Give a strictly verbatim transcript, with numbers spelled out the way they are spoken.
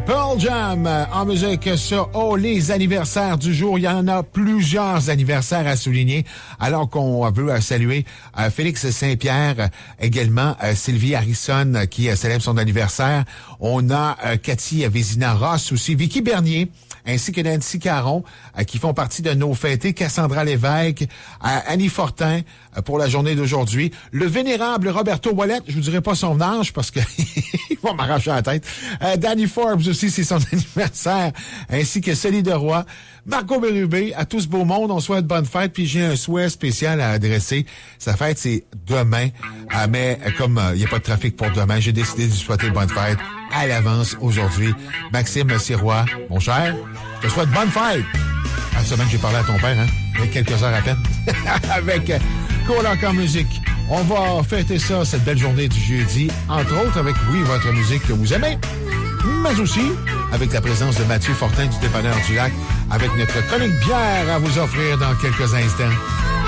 Pearl Jam en musique sur Oh, les anniversaires du jour. Il y en a plusieurs anniversaires à souligner. Alors qu'on veut saluer euh, Félix Saint-Pierre, également euh, Sylvie Harrison euh, qui euh, célèbre son anniversaire. On a euh, Cathy Vézina-Ross aussi, Vicky Bernier, ainsi que Nancy Caron, euh, qui font partie de nos fêtés, Cassandra Lévesque, euh, Annie Fortin euh, pour la journée d'aujourd'hui. Le vénérable Roberto Wallet, je vous dirai pas son âge parce que il va m'arracher la tête. Euh, Danny Forbes aussi, c'est son anniversaire, ainsi que Céline de Roy, Marco Bérubé, à tout ce beau monde, on souhaite bonne fête, puis j'ai un souhait spécial à adresser. Sa fête, c'est demain, euh, mais euh, comme il euh, n'y a pas de trafic pour demain, j'ai décidé de lui souhaiter bonne fête à l'avance aujourd'hui. Maxime Sirois, mon cher, je te souhaite bonne fête. Ah, semaine que j'ai parlé à ton père, hein, il y a quelques heures à peine, avec euh, Coloc en musique. On va fêter ça, cette belle journée du jeudi, entre autres avec, oui, votre musique que vous aimez, mais aussi avec la présence de Mathieu Fortin du Dépanneur du Lac, avec notre chronique bière à vous offrir dans quelques instants.